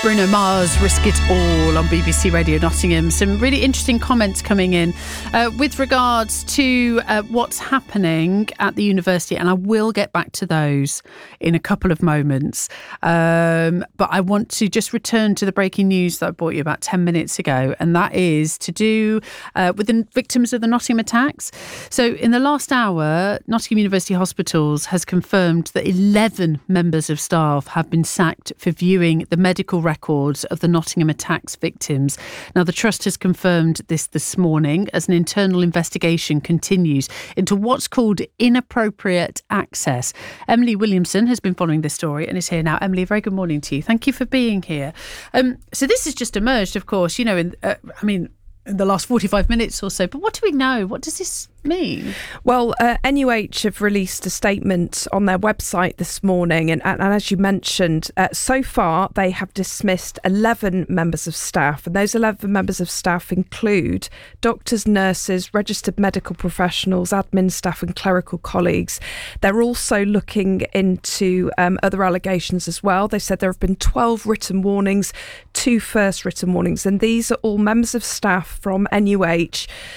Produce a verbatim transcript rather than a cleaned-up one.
Bruno Mars, Risk It All on B B C Radio Nottingham. Some really interesting comments coming in uh, with regards to uh, what's happening at the university, and I will get back to those in a couple of moments. Um, but I want to just return to the breaking news that I brought you about ten minutes ago, and that is to do uh, with the victims of the Nottingham attacks. So in the last hour, Nottingham University Hospitals has confirmed that eleven members of staff have been sacked for viewing the medical records of the Nottingham attacks victims. Now, the Trust has confirmed this this morning as an internal investigation continues into what's called inappropriate access. Emily Williamson has been following this story and is here now. Emily, a very good morning to you. Thank you for being here. Um, so this has just emerged, of course, you know, in, uh, I mean, in the last forty-five minutes or so. But what do we know? What does this mean? Well, uh, N U H have released a statement on their website this morning, and, and, and as you mentioned, uh, so far they have dismissed eleven members of staff, and those eleven members of staff include doctors, nurses, registered medical professionals, admin staff and clerical colleagues. They're also looking into um, other allegations as well. They said there have been twelve written warnings, two first written warnings, and these are all members of staff from N U H